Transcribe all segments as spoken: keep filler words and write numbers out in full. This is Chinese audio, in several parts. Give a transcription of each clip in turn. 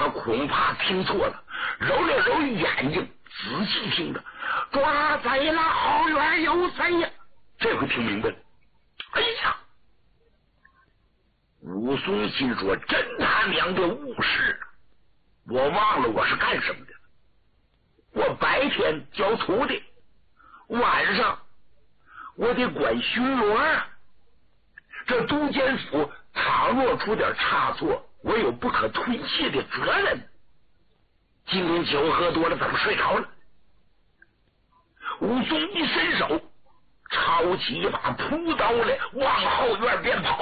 他恐怕听错了，揉了揉眼睛，仔细听着，抓贼了，后院有贼呀！这回听明白了。哎呀！武松心说：真他娘的误事！我忘了我是干什么的。我白天教徒弟，晚上我得管巡逻。这都监府倘若出点差错，我有不可推卸的责任。今天酒喝多了，怎么睡着了？武松一伸手，抄起一把朴刀来，往后院边跑。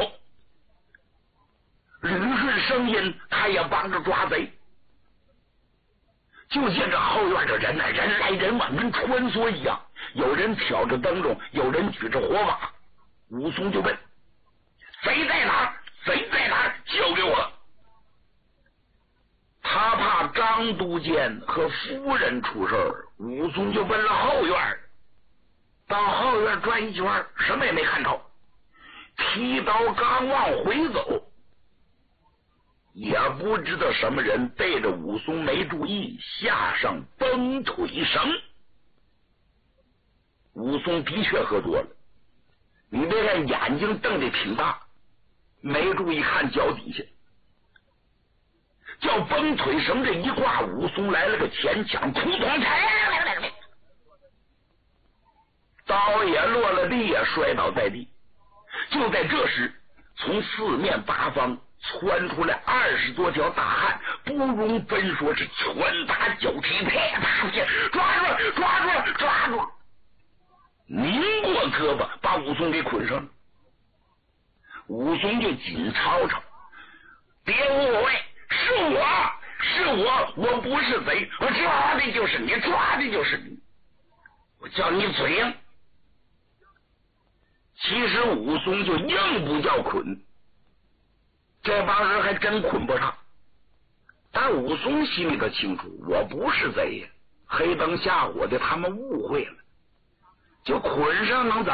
捋顺声音，他也帮着抓贼。就见这后院的人呢，人来人往，跟穿梭一样。有人挑着灯笼，有人举着火把。武松就问：贼在哪儿？贼在哪儿？交给我！他怕张都监和夫人出事儿，武松就奔了后院。到后院转一圈，什么也没看着。提刀刚往回走，也不知道什么人背着武松没注意，下上崩腿绳。武松的确喝多了，你别看眼睛瞪得挺大，没注意看脚底下。叫崩腿绳这一挂，武松来了个前抢，扑通，刀也落了地，也摔倒在地。就在这时，从四面八方窜出来二十多条大汉，不容分说，是拳打脚踢，啪啪啪，抓住了，抓住了，抓住了！拧过胳膊，把武松给捆上了。武松就紧吵吵：别误会，是我，是我，我不是贼，我抓的就是你，抓的就是你，我叫你嘴硬。其实武松就硬不叫捆，这帮人还真捆不上。但武松心里头清楚，我不是贼呀，黑灯瞎火的，他们误会了，就捆上能怎么